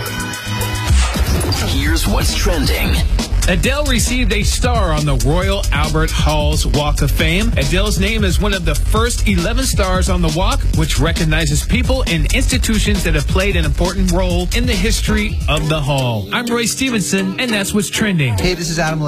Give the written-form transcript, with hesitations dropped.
Here's what's trending. Adele received a star on the Royal Albert Hall's Walk of Fame. Adele's name is one of the first 11 stars on the walk, which recognizes people and institutions that have played an important role in the history of the hall. I'm Roy Stevenson, and that's what's trending. Hey, this is Adam